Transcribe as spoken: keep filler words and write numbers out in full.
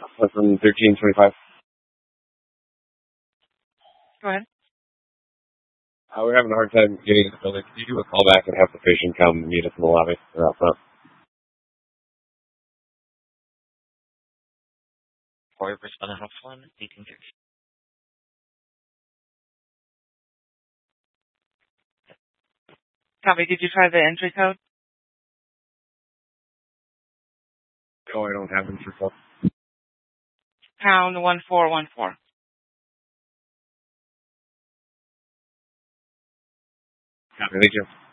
from thirteen twenty-five. Go ahead. Uh, we're having a hard time getting in the building. Can you do a call back and have the patient come meet us in the lobby or out front? Four percent of one, eighteen thirty. Copy. Did you try the entry code? No, I don't have them for Pound one four one four. Copy. Thank you.